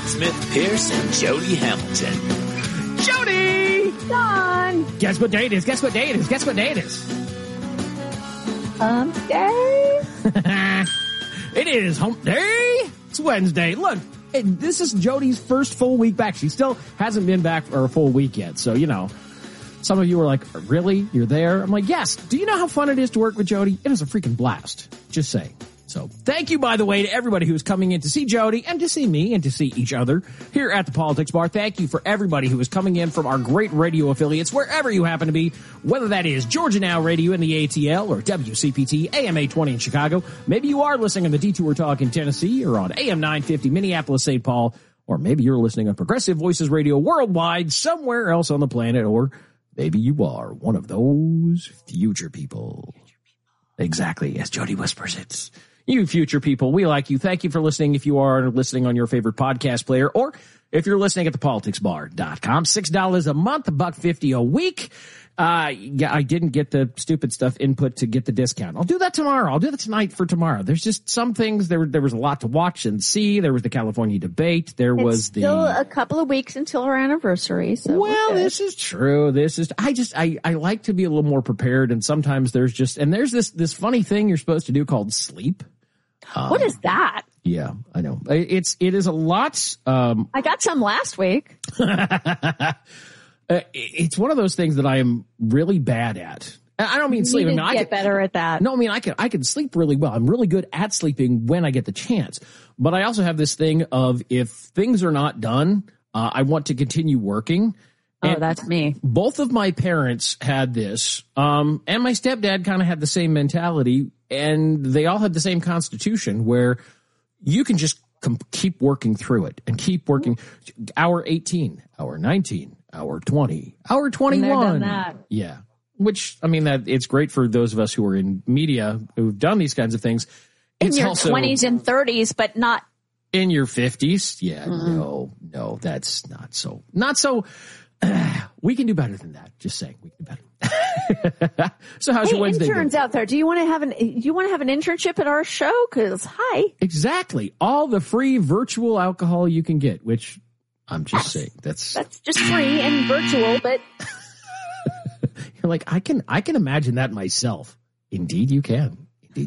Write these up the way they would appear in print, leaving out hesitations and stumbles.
Smith Pierce and Jody Hamilton. Jody! Don! Guess what day it is? Guess what day it is? Guess what day it is? Hump day? It is hump day. It's Wednesday. Look, this is Jody's first full week back. She still hasn't been back for a full week yet. So, you know, some of you are like, really? You're there? I'm like, yes. Do you know how fun it is to work with Jody? It is a freaking blast. Just saying. So thank you, by the way, to everybody who's coming in to see Jody and to see me and to see each other here at the Politics Bar. Thank you for everybody who is coming in from our great radio affiliates, wherever you happen to be, whether that is Georgia Now Radio in the ATL or WCPT AM 820 in Chicago. Maybe you are listening on the Detour Talk in Tennessee or on AM 950 Minneapolis, St. Paul, or maybe you're listening on Progressive Voices Radio worldwide somewhere else on the planet, or maybe you are one of those future people. Exactly, as Jody whispers it. You future people, we like you. Thank you for listening. If you are listening on your favorite podcast player, or if you're listening at thepoliticsbar.com, $6 a month, $1.50 a week. Yeah, I didn't get the stupid stuff input to get the discount. I'll do that tomorrow. I'll do that tonight for tomorrow. There's just some things. There was a lot to watch and see. There was the California debate. It's still a couple of weeks until our anniversary. So well, this is true. I like to be a little more prepared. And sometimes there's this funny thing you're supposed to do called sleep. What is that? Yeah, I know. It is a lot. I got some last week. It's one of those things that I am really bad at. I don't mean sleep. I get better at that. No, I mean, I can sleep really well. I'm really good at sleeping when I get the chance. But I also have this thing of if things are not done, I want to continue working. Oh, that's me. Both of my parents had this. And my stepdad kind of had the same mentality. And they all had the same constitution where you can just keep working through it and keep working. Hour 18, hour 19, hour 20, hour 21. Yeah. Which, I mean, that it's great for those of us who are in media who've done these kinds of things. In your 20s and 30s, but not in your 50s. Yeah. Mm-hmm. No, that's not so. We can do better than that. Just saying, we can do better. So how's your Wednesday? Interns out there, do you want to have an internship at our show? Because hi, exactly, all the free virtual alcohol you can get. Which I'm just saying that's just free and virtual. But you're like, I can imagine that myself. Indeed, you can.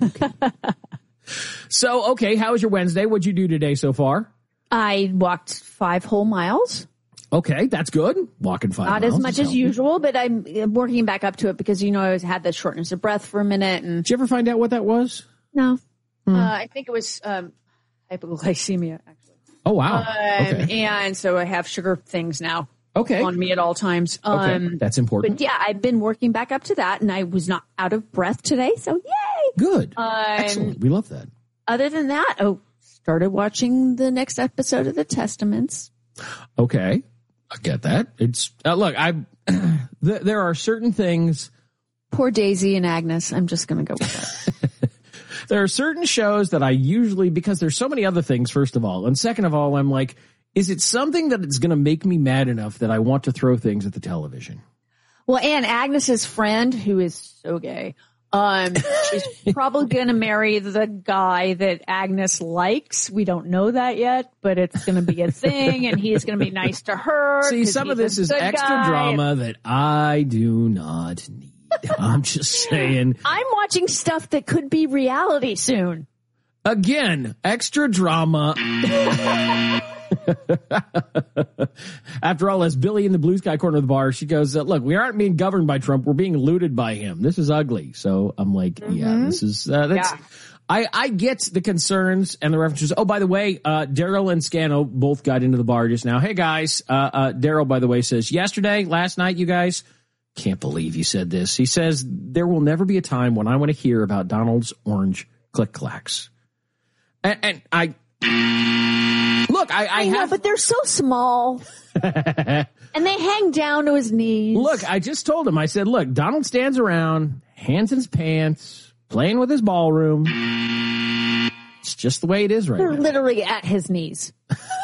So, okay, how was your Wednesday? What'd you do today so far? I walked 5 whole miles. Okay, that's good. Walking 5 miles. Not as much as usual, but I'm working back up to it because, I had the shortness of breath for a minute. And did you ever find out what that was? No. I think it was hypoglycemia, actually. Oh, wow. Okay. And so I have sugar things now. Okay. On me at all times. Okay, that's important. But yeah, I've been working back up to that, and I was not out of breath today, so yay! Good. Excellent. We love that. Other than that, started watching the next episode of The Testaments. Okay. I get that. It's look, there are certain things. Poor Daisy and Agnes. I'm just going to go with that. There are certain shows that I usually, because there's so many other things, first of all. And second of all, I'm like, is it something that it's going to make me mad enough that I want to throw things at the television? Well, and Agnes's friend, who is so gay, she's probably going to marry the guy that Agnes likes. We don't know that yet, but it's going to be a thing, and he's going to be nice to her. See, some of this is extra drama that I do not need. I'm just saying. I'm watching stuff that could be reality soon. Again, extra drama. After all, as Billy in the blue sky corner of the bar, she goes, look, we aren't being governed by Trump. We're being looted by him. This is ugly. So I'm like, yeah, this is, I get the concerns and the references. Oh, by the way, Daryl and Scano both got into the bar just now. Hey guys, Daryl, by the way, says last night, you guys, can't believe you said this. He says, there will never be a time when I want to hear about Donald's orange click-clacks. And I know, but they're so small. And they hang down to his knees. Look, I just told him, I said, look, Donald stands around, hands in his pants, playing with his ballroom. It's just the way it is right now. They're literally at his knees.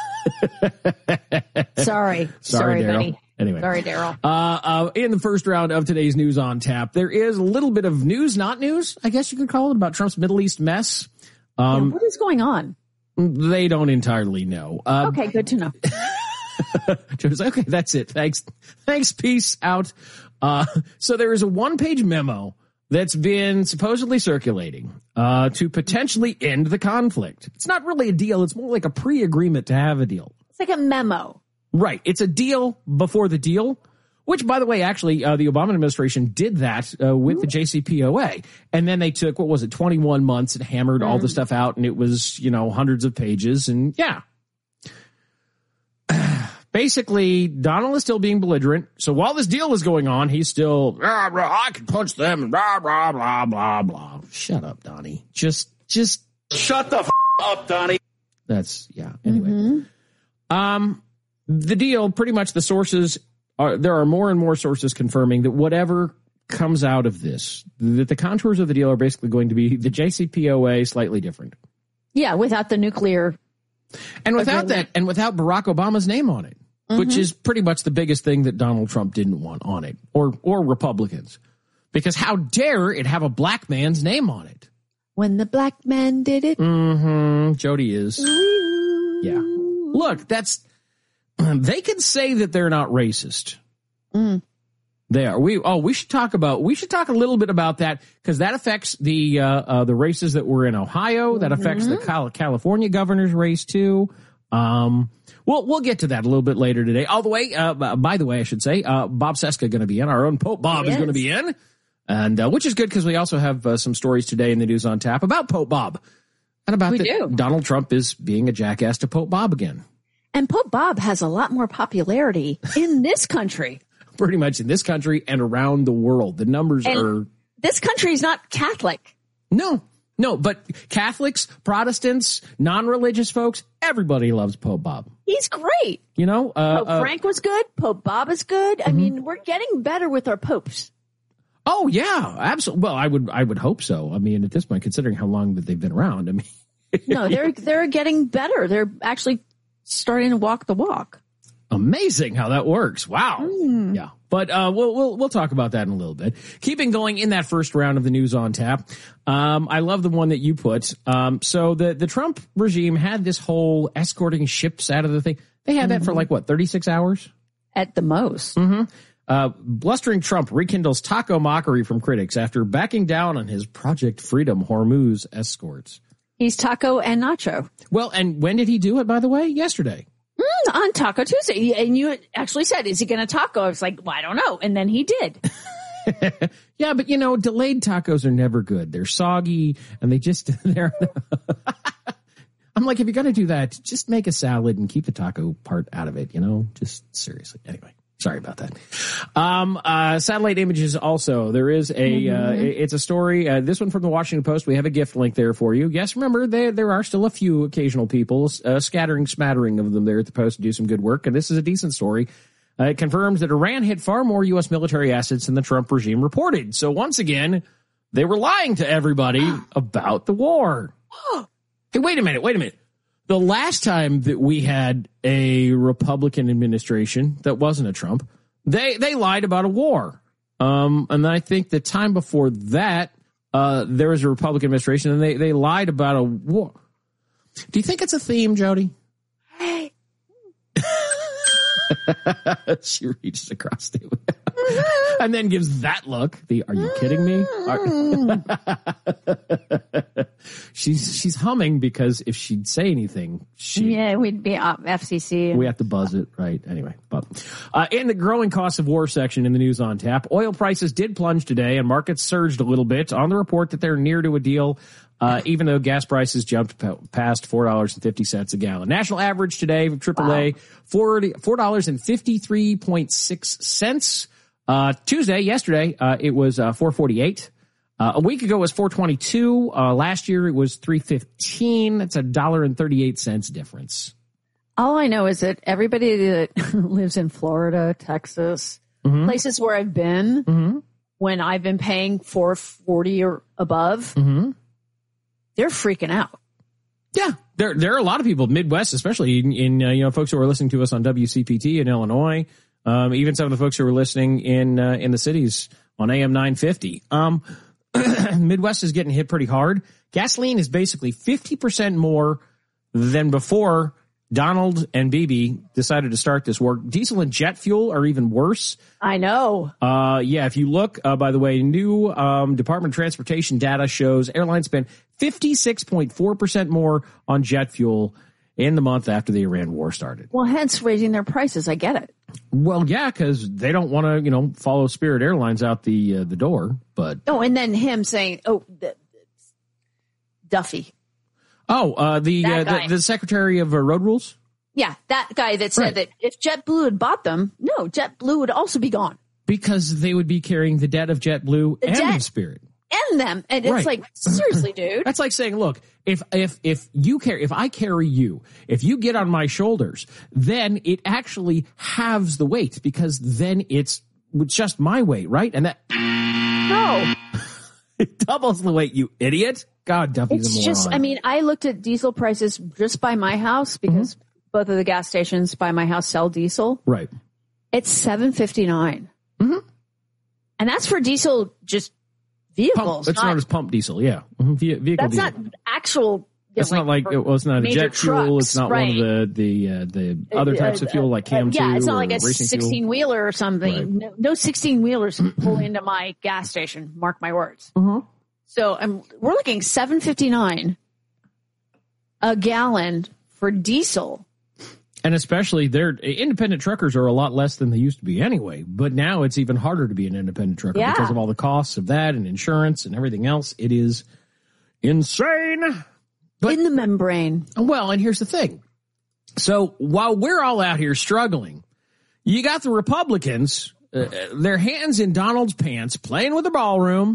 Sorry, Daryl. buddy. Anyway. Sorry, Daryl. In the first round of today's News on Tap, there is a little bit of news, not news, I guess you could call it, about Trump's Middle East mess. What is going on? They don't entirely know. Okay, good to know. Joe's like, okay, that's it. Thanks, peace out. So there is a one-page memo that's been supposedly circulating to potentially end the conflict. It's not really a deal. It's more like a pre-agreement to have a deal. It's like a memo. Right. It's a deal before the deal, which, by the way, actually, the Obama administration did that with the JCPOA. And then they took, 21 months and hammered all the stuff out, and it was, hundreds of pages. And yeah. Basically, Donald is still being belligerent. So while this deal is going on, he's still, I can punch them, and blah, blah, blah, blah, blah. Shut up, Donnie. Just Shut the up, Donnie. That's, yeah. Anyway. The deal, pretty much the sources there are more and more sources confirming that whatever comes out of this, that the contours of the deal are basically going to be the JCPOA slightly different. Yeah, without the nuclear. And without that, and without Barack Obama's name on it, which is pretty much the biggest thing that Donald Trump didn't want on it, or Republicans. Because how dare it have a black man's name on it? When the black man did it. Jody is. Yeah. Look, they can say that they're not racist. They are. We should talk a little bit about that, because that affects the races that were in Ohio. That affects the California governor's race too. We'll get to that a little bit later today. By the way, I should say, Bob Cesca going to be in. Our own Pope Bob is going to be in, and which is good, because we also have some stories today in the News on Tap about Pope Bob, and about Donald Trump is being a jackass to Pope Bob again. And Pope Bob has a lot more popularity in this country. Pretty much in this country and around the world. The numbers are... This country is not Catholic. No, but Catholics, Protestants, non-religious folks, everybody loves Pope Bob. He's great. Pope Frank was good. Pope Bob is good. I mean, we're getting better with our popes. Oh, yeah, absolutely. Well, I would hope so. I mean, at this point, considering how long that they've been around, I mean... No, they're getting better. They're actually starting to walk the walk. Amazing how that works. Wow. Yeah. But we'll talk about that in a little bit. Keeping going in that first round of the News on Tap. I love the one that you put. So the Trump regime had this whole escorting ships out of the thing. They had that for 36 hours? At the most. Blustering Trump rekindles taco mockery from critics after backing down on his Project Freedom Hormuz escorts. He's taco and nacho. Well, and when did he do it, by the way? Yesterday. On Taco Tuesday. And you actually said, is he going to taco? I was like, well, I don't know. And then he did. Yeah, but delayed tacos are never good. They're soggy, and they're I'm like, if you're going to do that, just make a salad and keep the taco part out of it, just seriously. Anyway. Sorry about that. Satellite images also. There is it's a story. This one from the Washington Post. We have a gift link there for you. Yes, remember, there are still a few occasional people, smattering of them there at the Post to do some good work. And this is a decent story. It confirms that Iran hit far more U.S. military assets than the Trump regime reported. So once again, they were lying to everybody about the war. Hey, wait a minute. The last time that we had a Republican administration that wasn't a Trump, they lied about a war. And I think the time before that, there was a Republican administration, and they lied about a war. Do you think it's a theme, Jody? Hey. She reaches across the and then gives that look. Are you kidding me? She's humming, because if she'd say anything, we'd be FCC. We have to buzz it, right? Anyway, but in the growing cost of war section in the News on Tap, oil prices did plunge today, and markets surged a little bit on the report that they're near to a deal. Even though gas prices jumped past $4.50 a gallon. National average today, AAA, $4.53.6. Yesterday, it was $4.48. A week ago it was $4.22. Last year it was $3.15. That's $1.38 difference. All I know is that everybody that lives in Florida, Texas, places where I've been, when I've been paying $4.40 or above, they're freaking out. Yeah, there are a lot of people, Midwest, especially in folks who are listening to us on WCPT in Illinois, even some of the folks who are listening in the cities on AM 950. Midwest is getting hit pretty hard. Gasoline is basically 50% more than before Donald and Bibi decided to start this war. Diesel and jet fuel are even worse. I know. Yeah, if you look, by the way, new Department of Transportation data shows airlines spent 56.4% more on jet fuel in the month after the Iran war started. Well, hence raising their prices. I get it. Well, yeah, because they don't want to, follow Spirit Airlines out the door. But and then him saying, Duffy. The Secretary of Road Rules? Yeah, that guy that said that if JetBlue had bought them, JetBlue would also be gone. Because they would be carrying the debt of JetBlue and Spirit. And them. And it's like, seriously, dude. That's like saying, look, if I carry you, if you get on my shoulders, then it actually halves the weight because then it's just my weight, right? And that... No. It doubles the weight, you idiot. God, Duffy's a moron. It's just, I looked at diesel prices just by my house because both of the gas stations by my house sell diesel. Right. It's $7.59. Mm-hmm. And that's for diesel, just vehicles. It's not as pump diesel, yeah. Mm-hmm. Vehicle that's diesel. not actual. It's not like it's not a jet fuel. Trucks, it's not one of the other types of fuel like Cam 2 yeah, it's not like a 16-wheeler or something. Right. No 16-wheelers pull into my gas station. Mark my words. Mm-hmm. So we're looking $7.59 a gallon for diesel. And especially independent truckers are a lot less than they used to be anyway. But now it's even harder to be an independent trucker because of all the costs of that and insurance and everything else. It is insane. But, in the membrane. Well, and here's the thing. So while we're all out here struggling, you got the Republicans, their hands in Donald's pants, playing with the ballroom.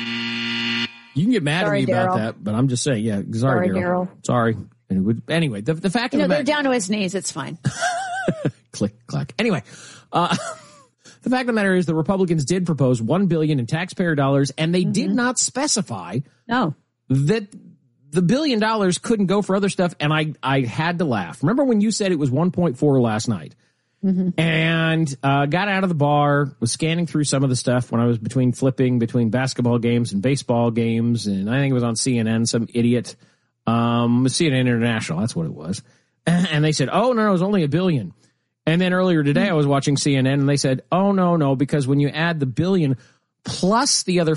You can get mad at me about that, but I'm just saying, yeah, sorry, Daryl. Sorry. Anyway, the fact of the matter, they're down to his knees. It's fine. Click, clack. Anyway, the fact of the matter is the Republicans did propose $1 billion in taxpayer dollars, and they did not specify that the $1 billion couldn't go for other stuff. And I had to laugh. Remember when you said it was 1.4 last night? Mm-hmm. And got out of the bar, was scanning through some of the stuff when I was flipping between basketball games and baseball games, and I think it was on CNN, some idiot, CNN International, that's what it was. And they said, oh, no, it was only $1 billion. And then earlier today I was watching CNN, and they said, oh, no, because when you add the $1 billion plus the other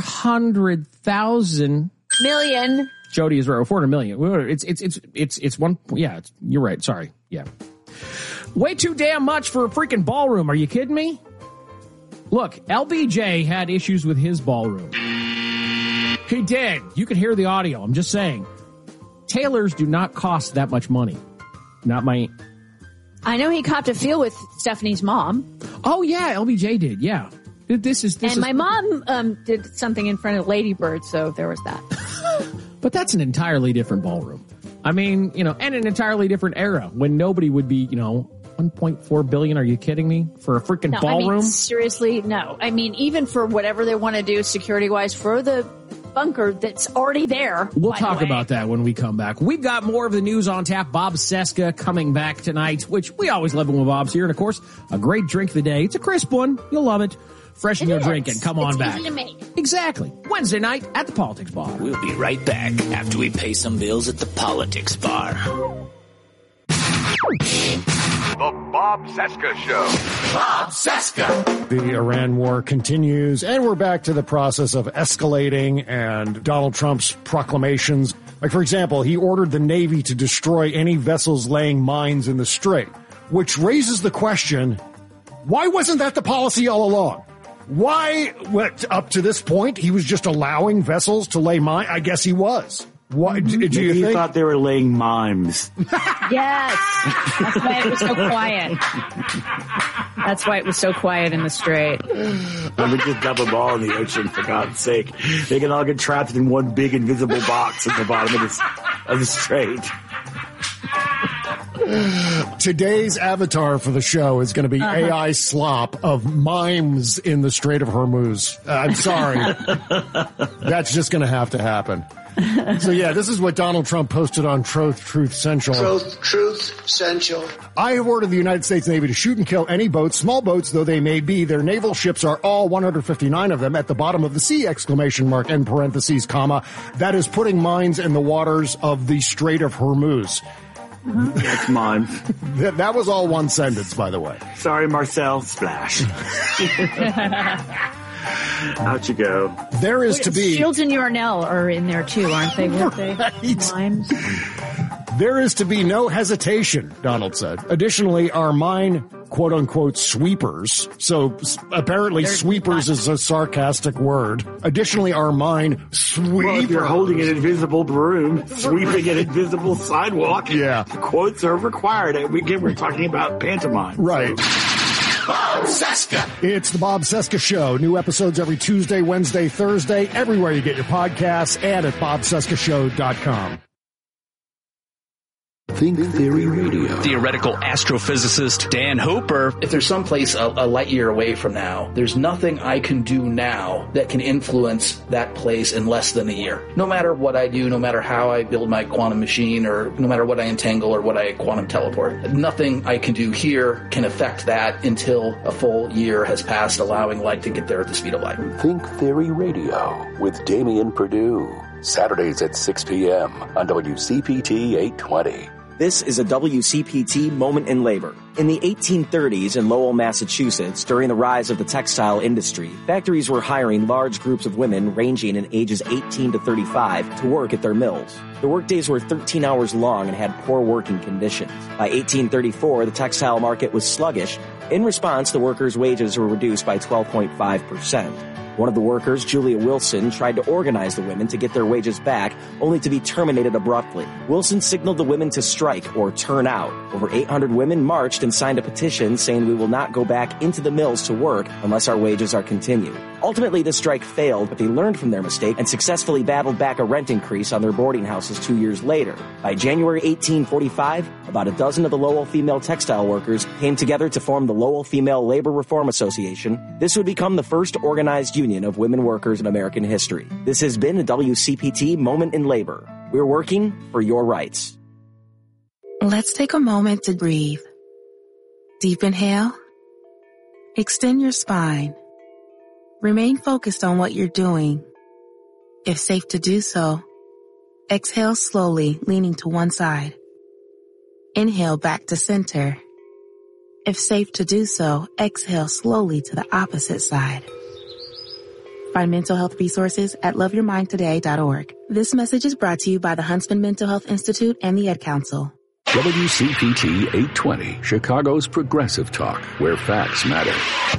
400,000 million. Jody is right, 400 million. It's one, yeah, you're right, sorry, yeah. Way too damn much for a freaking ballroom. Are you kidding me? Look, LBJ had issues with his ballroom. He did. You can hear the audio. I'm just saying. Tailors do not cost that much money. Not my... I know he copped a feel with Stephanie's mom. Oh, yeah, LBJ did, yeah. My mom did something in front of Lady Bird, so there was that. But that's an entirely different ballroom. I mean, and an entirely different era when nobody would be, $1.4 billion. Are you kidding me? For a freaking ballroom? Seriously, no. I mean, even for whatever they want to do security-wise for the bunker that's already there. We'll talk about that when we come back. We've got more of the news on tap. Bob Cesca coming back tonight, which we always love it when Bob's here. And, of course, a great drink of the day. It's a crisp one. You'll love it. Freshen your drink and come on back. Easy to make. Exactly. Wednesday night at the Politics Bar. We'll be right back after we pay some bills at the Politics Bar. The Bob Cesca Show. Bob Cesca. The Iran war continues, and we're back to the process of escalating and Donald Trump's proclamations. Like, for example, he ordered the Navy to destroy any vessels laying mines in the Strait, which raises the question, why wasn't that the policy all along? Why, up to this point, he was just allowing vessels to lay mines? I guess he was. What do you think? He thought they were laying mimes. Yes. That's why it was so quiet. That's why it was so quiet in the Strait. Let me just dump a ball in the ocean, for God's sake. They can all get trapped in one big invisible box at the bottom of the Strait. Today's avatar for the show is going to be AI slop of mimes in the Strait of Hormuz. I'm sorry. That's just going to have to happen. So, yeah, this is what Donald Trump posted on Truth Central. Truth Central. I have ordered the United States Navy to shoot and kill any boats, small boats though they may be. Their naval ships are all 159 of them at the bottom of the sea, ! End parentheses, comma. That is putting mines in the waters of the Strait of Hormuz. That's mine. That was all one sentence, by the way. Sorry, Marcel. Splash. Out you go. There is to be... Shields and Yarnell are in there too, aren't they? Weren't they? Limes. There is to be no hesitation, Donald said. Additionally, our mine, quote-unquote, sweepers. So apparently sweepers is a sarcastic word. Additionally, our mine sweepers. Well, if you're holding an invisible broom, sweeping an invisible sidewalk, yeah, quotes are required. Again, we're talking about pantomime. Right. Bob Cesca. It's the Bob Cesca Show. New episodes every Tuesday, Wednesday, Thursday, everywhere you get your podcasts, and at bobcescashow.com. Think Theory Radio. Theoretical astrophysicist Dan Hooper. If there's someplace a light year away from now, there's nothing I can do now that can influence that place in less than a year. No matter what I do, no matter how I build my quantum machine, or no matter what I entangle or what I quantum teleport, nothing I can do here can affect that until a full year has passed, allowing light to get there at the speed of light. Think Theory Radio with Damian Perdue. Saturdays at 6 p.m. on WCPT 820. This is a WCPT moment in labor. In the 1830s in Lowell, Massachusetts, during the rise of the textile industry, factories were hiring large groups of women ranging in ages 18 to 35 to work at their mills. The workdays were 13 hours long and had poor working conditions. By 1834, the textile market was sluggish. In response, the workers' wages were reduced by 12.5%. One of the workers, Julia Wilson, tried to organize the women to get their wages back, only to be terminated abruptly. Wilson signaled the women to strike or turn out. Over 800 women marched and signed a petition saying we will not go back into the mills to work unless our wages are continued. Ultimately, the strike failed, but they learned from their mistake and successfully battled back a rent increase on their boarding houses 2 years later. By January 1845, about a dozen of the Lowell female textile workers came together to form the Lowell Female Labor Reform Association. This would become the first organized union of women workers in American history. This has been a WCPT Moment in Labor. We're working for your rights. Let's take a moment to breathe. Deep inhale. Extend your spine. Remain focused on what you're doing. If safe to do so, exhale slowly, leaning to one side. Inhale back to center. If safe to do so, exhale slowly to the opposite side. Find mental health resources at loveyourmindtoday.org. This message is brought to you by the Huntsman Mental Health Institute and the Ed Council. WCPT 820, Chicago's progressive talk, where facts matter.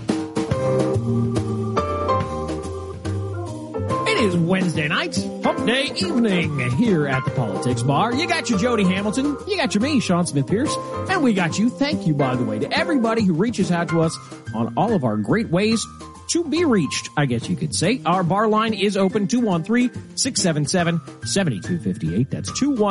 It is Wednesday night, hump day evening here at the Politics Bar. You got your Jody Hamilton, you got your me, Sean Smith-Pierce, and we got you. Thank you, by the way, to everybody who reaches out to us on all of our great ways to be reached, I guess you could say. Our bar line is open, 213-677-7258. That's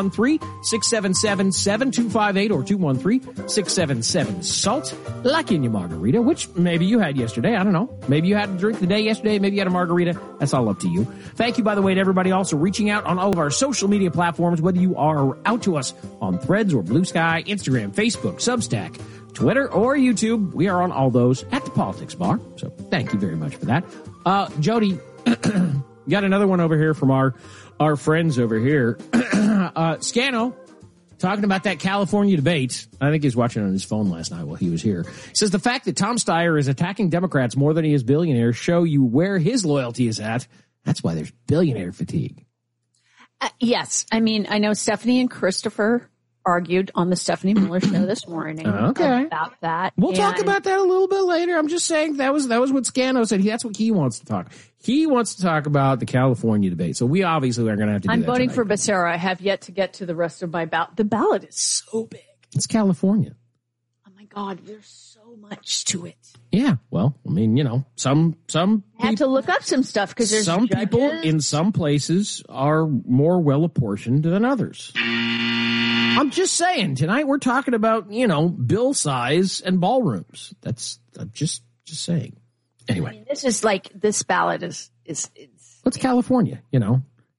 213-677-7258 or 213-677-SALT. Like in your margarita, which maybe you had yesterday. I don't know. Maybe you had a drink the day yesterday. Maybe you had a margarita. That's all up to you. Thank you, by the way, to everybody also reaching out on all of our social media platforms, whether you are out to us on Threads or Blue Sky, Instagram, Facebook, Substack, Twitter, or YouTube. We are on all those at the Politics Bar. So thank you very much for that. Jody, got another one over here from our friends over here. Scano, talking about that California debate. I think he was watching on his phone last night while he was here. He says the fact that Tom Steyer is attacking Democrats more than he is billionaires show you where his loyalty is at. That's why there's billionaire fatigue. Yes. I mean, I know Stephanie and Christopher argued on the Stephanie Miller show this morning about that. We'll talk about that a little bit later. I'm just saying that was what Scano said. That's what he wants to talk. He wants to talk about the California debate. So we obviously are going to have to do I'm that voting tonight. for Becerra. I have yet to get to the rest of my ballot. The ballot is so big. It's California. Oh my God, there's so much to it. Yeah. Well, I mean, you know, some I have to look up some stuff because there's some judges. people in some places are more well apportioned than others. I'm just saying, tonight we're talking about, you know, bill size and ballrooms. I'm just saying. Anyway. I mean, this is like, this ballot is What's California? You know,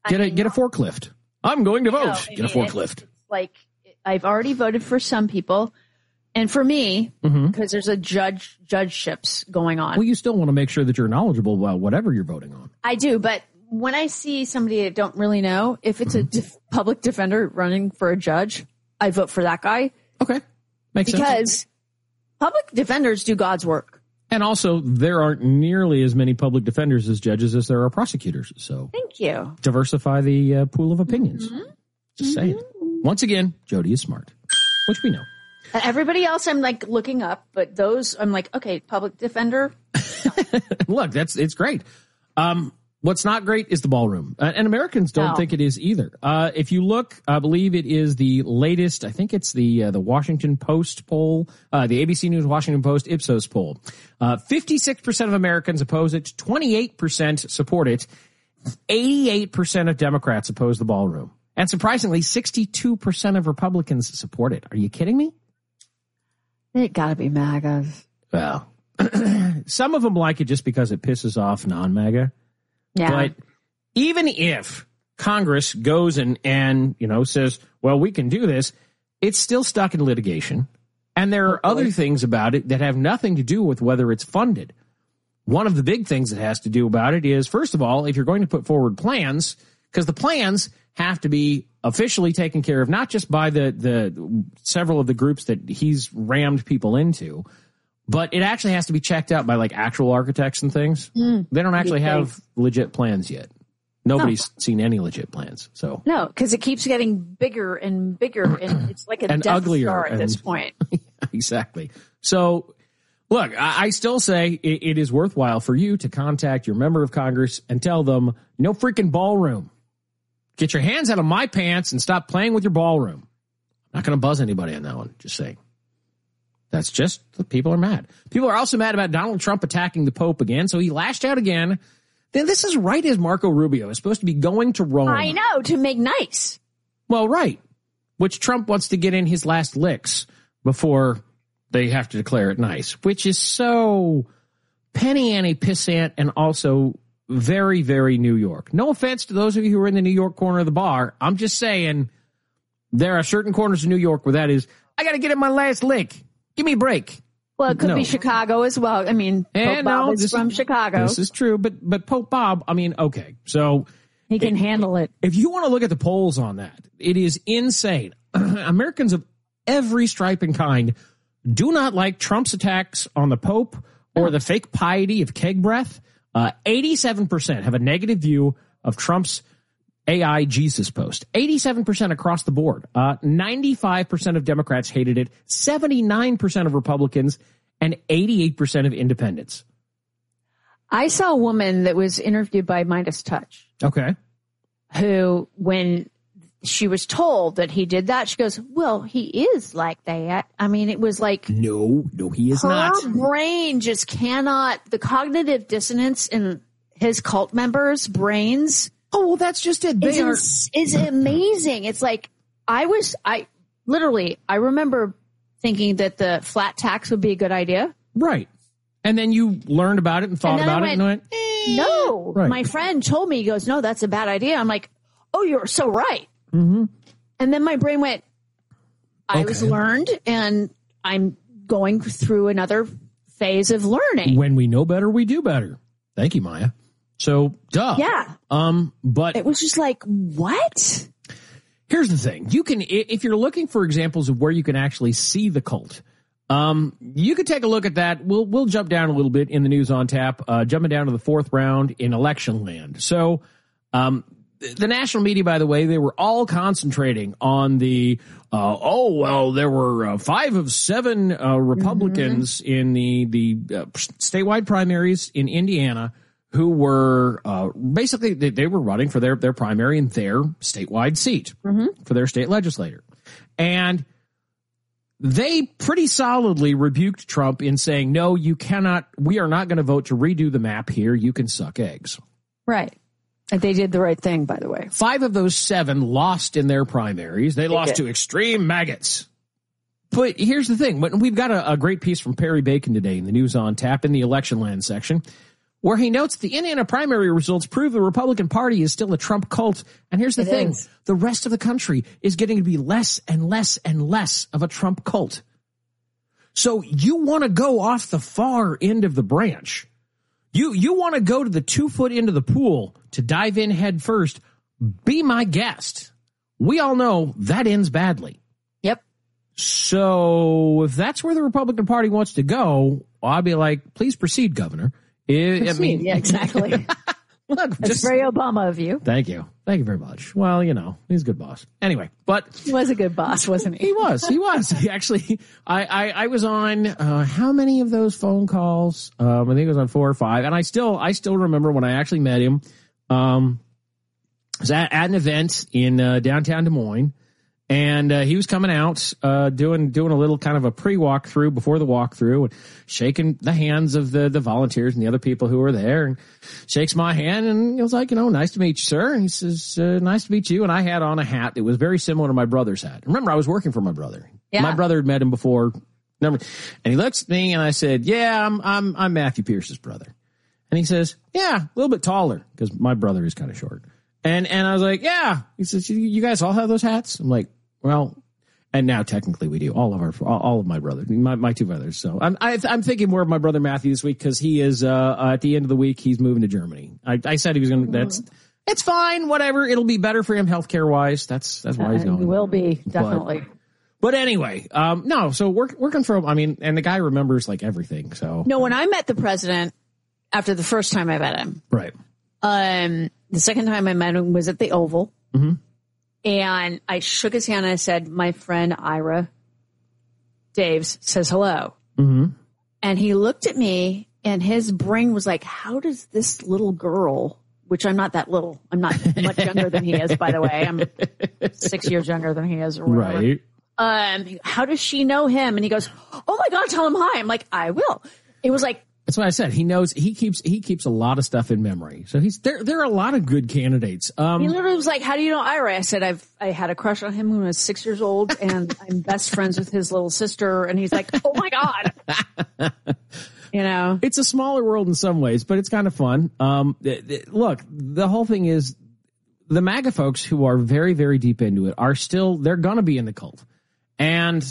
Get a forklift. I'm going to vote. Get a forklift. It's like I've already voted for some people. And for me, because there's a judgeships going on. Well, you still want to make sure that you're knowledgeable about whatever you're voting on. I do, but when I see somebody I don't really know, if it's a public defender running for a judge, I vote for that guy. Okay. Makes sense. Because public defenders do God's work. And also, there aren't nearly as many public defenders as judges as there are prosecutors. So thank you. Diversify the pool of opinions. Just saying. Once again, Jody is smart, which we know. Everybody else I'm like looking up, but those I'm like, okay, public defender. Look, it's great. What's not great is the ballroom. And Americans don't think it is either. If you look, I believe it is the latest, I think it's the Washington Post poll, the ABC News Washington Post Ipsos poll. 56% of Americans oppose it, 28% support it, 88% of Democrats oppose the ballroom. And surprisingly, 62% of Republicans support it. Are you kidding me? It gotta be MAGAs. Well, some of them like it just because it pisses off non-MAGA. Yeah. But even if Congress goes and says, well, we can do this, it's still stuck in litigation. And there are other things about it that have nothing to do with whether it's funded. One of the big things it has to do about it is, first of all, if you're going to put forward plans, because the plans have to be officially taken care of, not just by the several of the groups that he's rammed people into, but it actually has to be checked out by like actual architects and things. They don't actually have legit plans yet. Nobody's seen any legit plans. So no, because it keeps getting bigger and bigger, and it's like a Death uglier Star at this point. Exactly. So look, I still say it is worthwhile for you to contact your member of Congress and tell them, no freaking ballroom. Get your hands out of my pants and stop playing with your ballroom. Not going to buzz anybody on that one. Just saying. That's just, people are mad. People are also mad about Donald Trump attacking the Pope again, so he lashed out again. Then this is right as Marco Rubio is supposed to be going to Rome. I know, to make nice. Well, right. Which Trump wants to get in his last licks before they have to declare it nice, which is so penny ante pissant and also very, very New York. No offense to those of you who are in the New York corner of the bar. I'm just saying there are certain corners of New York where that is, I got to get in my last lick. Give me a break. Well, it could be Chicago as well. I mean, Pope Bob is from Chicago. This is true, but Pope Bob, I mean, okay. So he can handle it. If you want to look at the polls on that, it is insane. Americans of every stripe and kind do not like Trump's attacks on the Pope or the fake piety of keg breath. 87% have a negative view of Trump's AI Jesus post. 87% across the board. 95% of Democrats hated it. 79% of Republicans and 88% of independents. I saw a woman that was interviewed by Midas Touch. Okay. Who, when she was told that he did that, she goes, well, he is like that. I mean, it was like... No, he is not. Her brain just cannot... The cognitive dissonance in his cult members' brains... Oh, well, that's just it. It's amazing. It's like, I remember thinking that the flat tax would be a good idea. Right. And then you learned about it and thought about it and went, no. Right. My friend told me, he goes, no, that's a bad idea. I'm like, oh, you're so right. Mm-hmm. And then my brain went, I was learned and I'm going through another phase of learning. When we know better, we do better. Thank you, Maya. So, duh. Yeah. But it was just like, what? Here's the thing. You can, if you're looking for examples of where you can actually see the cult, you could take a look at that. We'll jump down a little bit in the news on tap, jumping down to the fourth round in election land. So, the national media, by the way, they were all concentrating on the, there were 5 of 7 Republicans in the statewide primaries in Indiana who were basically they were running for their primary in their statewide seat for their state legislator. And they pretty solidly rebuked Trump in saying, no, you cannot, we are not going to vote to redo the map here. You can suck eggs. Right. And they did the right thing, by the way. 5 of those 7 lost in their primaries. They lost to extreme maggots. But here's the thing. We've got a great piece from Perry Bacon today in the News on Tap in the election land section, where he notes the Indiana primary results prove the Republican Party is still a Trump cult. And here's the thing. The rest of the country is getting to be less and less and less of a Trump cult. So you want to go off the far end of the branch. You want to go to the 2-foot end of the pool to dive in head first. Be my guest. We all know that ends badly. Yep. So if that's where the Republican Party wants to go, I'll be like, please proceed, Governor. Yeah, exactly. Look, that's very Obama of you. Thank you. Thank you very much. Well, he's a good boss. Anyway, but he was a good boss, wasn't he? He was. He actually, I was on, how many of those phone calls? I think it was on 4 or 5. And I still remember when I actually met him. I was at an event in downtown Des Moines, and he was coming out, doing a little kind of a pre-walkthrough before the walkthrough, and shaking the hands of the volunteers and the other people who were there, and shakes my hand, and he was like, nice to meet you, sir. And he says, nice to meet you. And I had on a hat that was very similar to my brother's hat. Remember, I was working for my brother. Yeah. My brother had met him before. And he looks at me, and I said, yeah, I'm Matthew Pierce's brother. And he says, yeah, a little bit taller, because my brother is kind of short. And I was like, yeah. He says, you guys all have those hats? I'm like, well, and now technically we do. All of my brothers, my 2 brothers. So I'm thinking more of my brother Matthew this week, because he is at the end of the week he's moving to Germany. I said he was going to. It's fine, whatever. It'll be better for him healthcare wise. That's why he's going. It will be, definitely. But anyway, no. So working from. And the guy remembers like everything. So no, when I met the president after the first time I met him, right. The second time I met him was at the Oval. Mm-hmm. And I shook his hand and I said, my friend Ira Daves says hello. Mm-hmm. And he looked at me and his brain was like, how does this little girl, which I'm not that little, I'm not much younger than he is, by the way. I'm 6 years younger than he is or whatever. Right. How does she know him? And he goes, oh my God, tell him hi. I'm like, I will. It was like, that's what I said. He knows he keeps a lot of stuff in memory. So there are a lot of good candidates. He literally was like, how do you know Ira? I said, I had a crush on him when I was 6 years old and I'm best friends with his little sister. And he's like, oh my God. It's a smaller world in some ways, but it's kind of fun. Look, the whole thing is the MAGA folks who are very, very deep into it they're going to be in the cult. And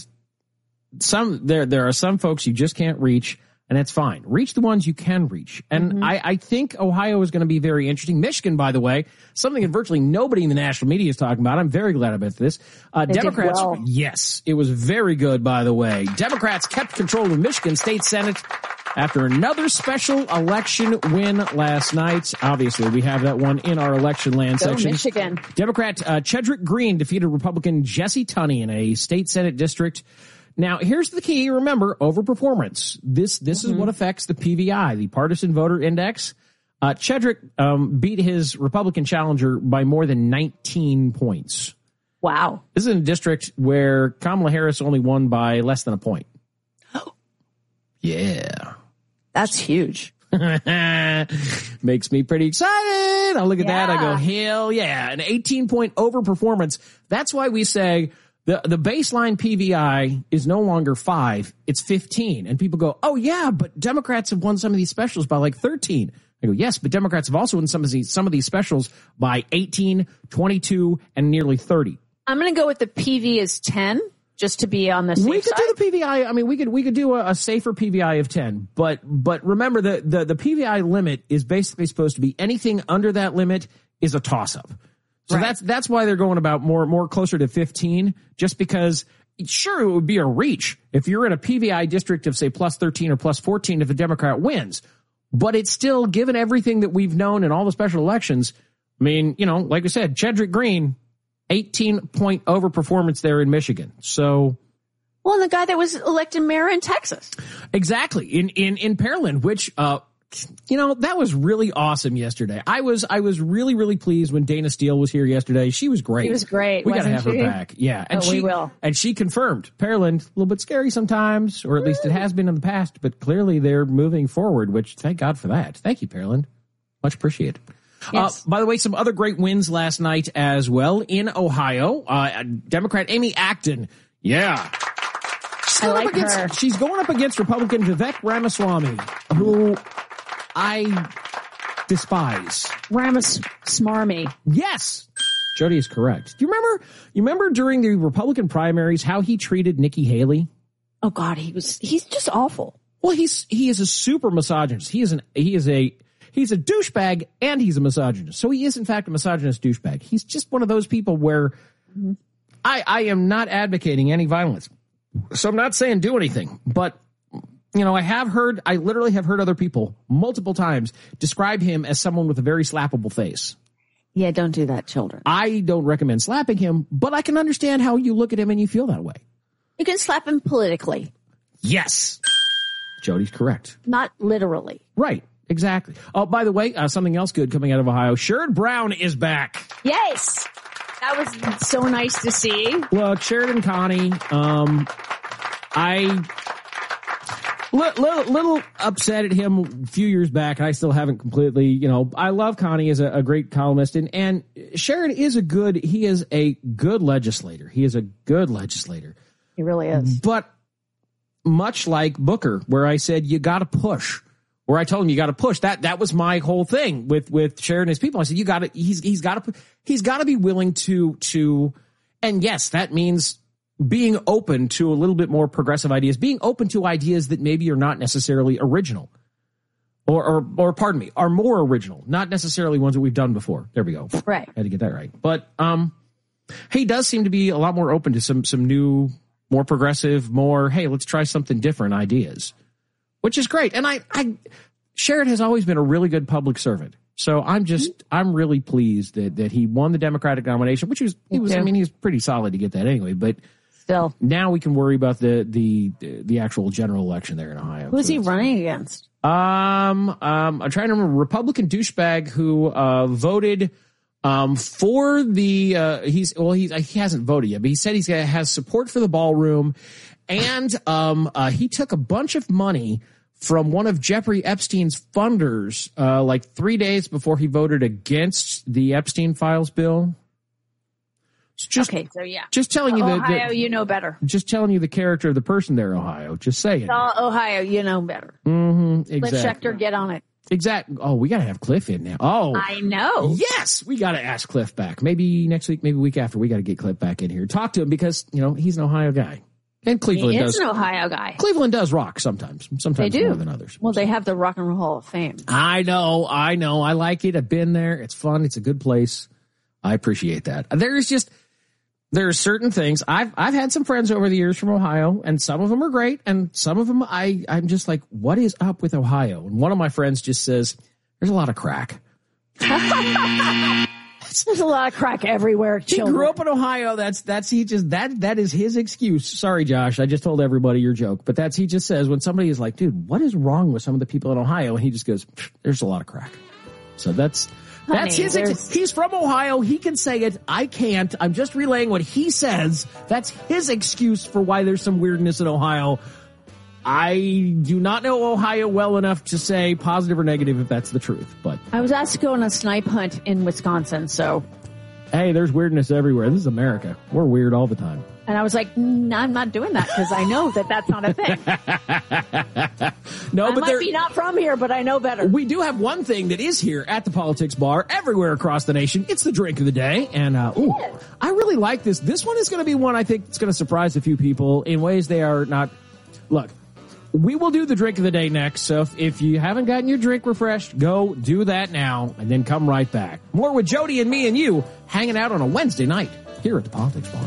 there are some folks you just can't reach. And that's fine. Reach the ones you can reach. And I think Ohio is going to be very interesting. Michigan, by the way, something that virtually nobody in the national media is talking about. I'm very glad about this. Democrats, yes, it was very good, by the way. Democrats kept control of the Michigan State Senate after another special election win last night. Obviously, we have that one in our election land section. Michigan. Democrat Chedrick Green defeated Republican Jesse Tunney in a state Senate district. Now, here's the key. Remember, overperformance. This is what affects the PVI, the Partisan Voter Index. Chedrick beat his Republican challenger by more than 19 points. Wow. This is in a district where Kamala Harris only won by less than a point. Yeah. That's huge. Makes me pretty excited. I look at that. I go, hell yeah. An 18-point overperformance. That's why we say the baseline PVI is no longer 5, it's 15. And people go, oh yeah, but Democrats have won some of these specials by like 13. I go, yes, but Democrats have also won some of these specials by 18, 22, and nearly 30. I'm going to go with the PV is 10, just to be on the safe side. We could do the PVI. I mean, we could do a safer PVI of 10, but remember the PVI limit is basically supposed to be anything under that limit is a toss up. So right. That's why they're going about more closer to 15, just because sure, it would be a reach if you're in a PVI district of say plus 13 or plus 14 if a Democrat wins, but it's still, given everything that we've known in all the special elections. I mean, like I said, Chedrick Green, 18-point overperformance there in Michigan. So, well, and the guy that was elected mayor in Texas. Exactly. In Pearland, which, that was really awesome yesterday. I was really, really pleased when Dana Steele was here yesterday. She was great. She was great. We got to have her back. Yeah. And we will. And she confirmed Pearland, a little bit scary sometimes, or at least it has been in the past, but clearly they're moving forward, which thank God for that. Thank you, Pearland. Much appreciated. Yes. By the way, some other great wins last night as well in Ohio. Democrat Amy Acton. Yeah. I like her. She's going up against Republican Vivek Ramaswamy, who I despise. Ramasmarmy. Yes. Jody is correct. Do you remember during the Republican primaries how he treated Nikki Haley? Oh God, he's just awful. Well, he is a super misogynist. He's a douchebag and he's a misogynist. So he is in fact a misogynist douchebag. He's just one of those people where I am not advocating any violence. So I'm not saying do anything, but I literally have heard other people multiple times describe him as someone with a very slappable face. Yeah, don't do that, children. I don't recommend slapping him, but I can understand how you look at him and you feel that way. You can slap him politically. Yes. Jody's correct. Not literally. Right. Exactly. Oh, by the way, something else good coming out of Ohio. Sherrod Brown is back. Yes. That was so nice to see. Look, Sherrod and Connie, little upset at him a few years back. I still haven't completely, I love Connie as a great columnist and Sherrod is a good legislator. He is a good legislator. He really is. But much like Booker, where I said, you got to push, where I told him you got to push, that was my whole thing with Sherrod and his people. I said, he's got to be willing to, and yes, that means being open to a little bit more progressive ideas, being open to ideas that maybe are not necessarily original or pardon me, are more original, not necessarily ones that we've done before. There we go. Right. Had to get that right. But, he does seem to be a lot more open to some new, more progressive, hey, let's try something different ideas, which is great. And Sherrod has always been a really good public servant. So I'm really pleased that he won the Democratic nomination, which he was pretty solid to get that anyway, but still now we can worry about the actual general election there in Ohio. Who's he running against? I'm trying to remember. Republican douchebag who voted for the he hasn't voted yet, but he said he has support for the ballroom, and he took a bunch of money from one of Jeffrey Epstein's funders, 3 days before he voted against the Epstein Files bill. Just telling you Ohio, you know better. Just telling you the character of the person there, Ohio. Just saying. Ohio, you know better. Mm-hmm. Exactly. Cliff Schecter, get on it. Exactly. Oh, we got to have Cliff in now. Oh, I know. Yes, we got to ask Cliff back. Maybe next week, maybe week after. We got to get Cliff back in here. Talk to him because he's an Ohio guy, and Cleveland is an Ohio guy. Cleveland does rock sometimes they do more than others. Well, they have the Rock and Roll Hall of Fame. I know. I like it. I've been there. It's fun. It's a good place. I appreciate that. There are certain things. I've had some friends over the years from Ohio, and some of them are great, and some of them I'm just like, what is up with Ohio? And one of my friends just says, there's a lot of crack. There's a lot of crack everywhere. He grew up in Ohio. That is his excuse. Sorry, Josh. I just told everybody your joke, but he just says when somebody is like, dude, what is wrong with some of the people in Ohio? And he just goes, there's a lot of crack. So that's his. He's from Ohio. He can say it. I can't. I'm just relaying what he says. That's his excuse for why there's some weirdness in Ohio. I do not know Ohio well enough to say positive or negative if that's the truth. But I was asked to go on a snipe hunt in Wisconsin, so. Hey, there's weirdness everywhere. This is America. We're weird all the time. And I was like, I'm not doing that because I know that's not a thing. I might be not from here, but I know better. We do have one thing that is here at the Politics Bar everywhere across the nation. It's the drink of the day. And I really like this. This one is going to be one I think it's going to surprise a few people in ways they are not. Look, we will do the drink of the day next. So if you haven't gotten your drink refreshed, go do that now and then come right back. More with Jody and me and you hanging out on a Wednesday night here at the Politics Bar.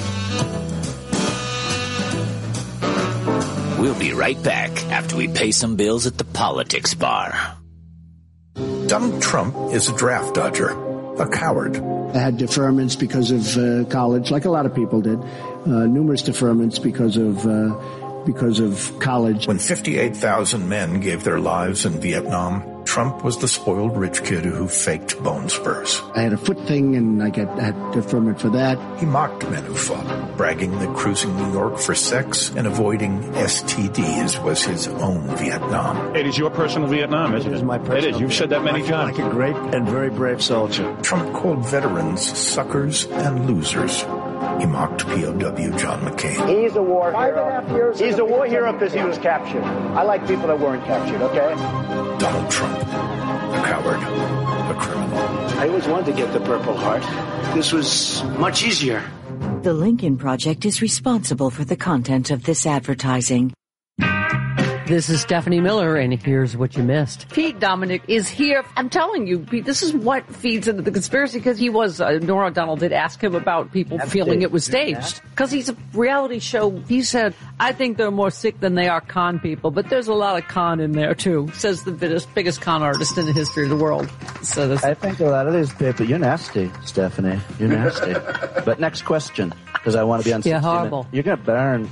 We'll be right back after we pay some bills at the Politics Bar. Donald Trump is a draft dodger, a coward. I had deferments because of college, like a lot of people did. Numerous deferments because of college. When 58,000 men gave their lives in Vietnam, Trump was the spoiled rich kid who faked bone spurs. I had a foot thing, and I had deferment for that. He mocked men who fought, bragging that cruising New York for sex and avoiding STDs was his own Vietnam. It is your personal Vietnam, isn't it? It is my personal. It is. You've said that many times. Like a great and very brave soldier. Trump called veterans suckers and losers. He mocked POW John McCain. He's a war hero. 5.5 years. He's a war hero because he was captured. I like people that weren't captured, okay? Donald Trump, a coward, a criminal. I always wanted to get the Purple Heart. This was much easier. The Lincoln Project is responsible for the content of this advertising. This is Stephanie Miller, and here's what you missed. Pete Dominic is here. I'm telling you, Pete, this is what feeds into the conspiracy, because he was, Nora O'Donnell did ask him about people feeling it was staged. Because he's a reality show. He said, I think they're more sick than they are con people, but there's a lot of con in there, too, says the biggest con artist in the history of the world. So I think a lot of these people, you're nasty, Stephanie. You're nasty. But next question, because I want to be on 60 Minutes. Horrible. You're going to burn.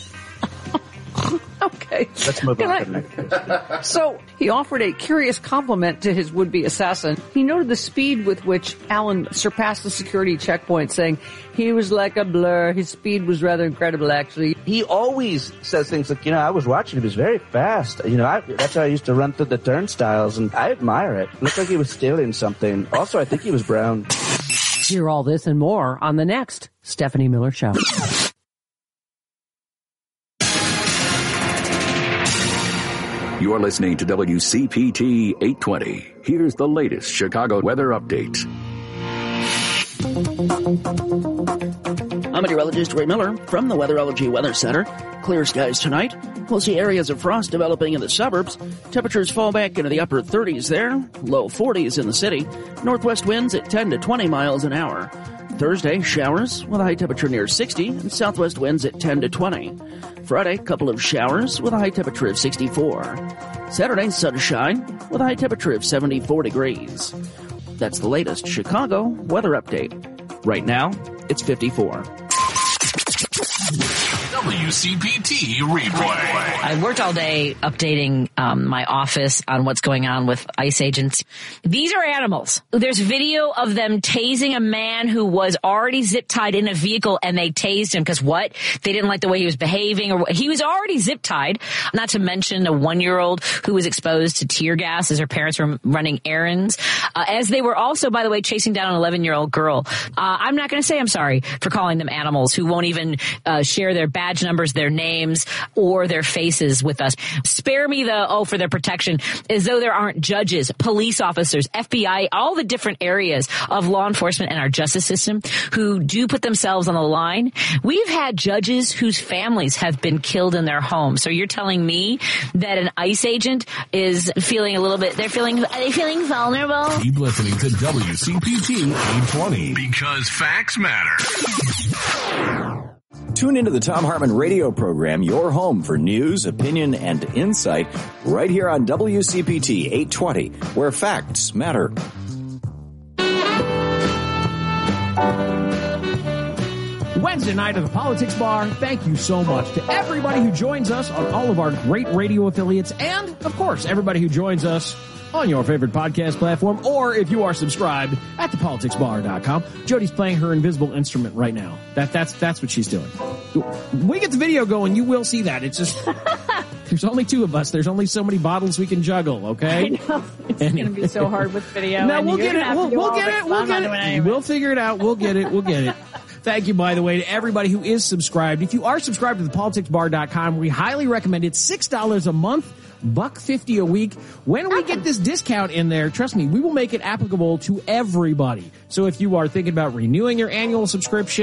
Okay. Let's move on to the next question. So he offered a curious compliment to his would-be assassin. He noted the speed with which Allen surpassed the security checkpoint, saying he was like a blur. His speed was rather incredible, actually. He always says things like, I was watching. He was very fast. That's how I used to run through the turnstiles, and I admire it. Looked like he was stealing something. Also, I think he was brown. Hear all this and more on the next Stephanie Miller Show. You're listening to WCPT 820. Here's the latest Chicago weather update. I'm meteorologist Ray Miller from the Weatherology Weather Center. Clear skies tonight. We'll see areas of frost developing in the suburbs. Temperatures fall back into the upper 30s there. Low 40s in the city. Northwest winds at 10 to 20 miles an hour. Thursday, showers with a high temperature near 60 and southwest winds at 10 to 20. Friday, couple of showers with a high temperature of 64. Saturday, sunshine with a high temperature of 74 degrees. That's the latest Chicago weather update. Right now, it's 54. WCPT replay. I worked all day updating my office on what's going on with ICE agents. These are animals. There's video of them tasing a man who was already zip tied in a vehicle, and they tased him because what? They didn't like the way he was behaving, or he was already zip tied. Not to mention a 1-year-old who was exposed to tear gas as her parents were running errands. As they were also, by the way, chasing down an 11-year-old girl. I'm not going to say I'm sorry for calling them animals who won't even share their badge numbers, their names, or their faces with us. Spare me for their protection, as though there aren't judges, police officers, FBI, all the different areas of law enforcement and our justice system who do put themselves on the line. We've had judges whose families have been killed in their homes. So you're telling me that an ICE agent is feeling are they feeling vulnerable? Keep listening to WCPT 820 because facts matter. Tune into the Thom Hartmann radio program, your home for news, opinion, and insight, right here on WCPT 820, where facts matter. Wednesday night at the Politics Bar. Thank you so much to everybody who joins us on all of our great radio affiliates, and, of course, everybody who joins us on your favorite podcast platform, or if you are subscribed at thepoliticsbar.com. Jody's playing her invisible instrument right now. That's what she's doing. When we get the video going, you will see that. It's just there's only two of us. There's only so many bottles we can juggle. Okay. I know it's going to be so hard with video. No, we'll get it. We'll get it. We'll figure it out. We'll get it. Thank you, by the way, to everybody who is subscribed. If you are subscribed to thepoliticsbar.com, we highly recommend it. $6 a month. $1.50 a week. When we get this discount in there, trust me, we will make it applicable to everybody. So if you are thinking about renewing your annual subscription,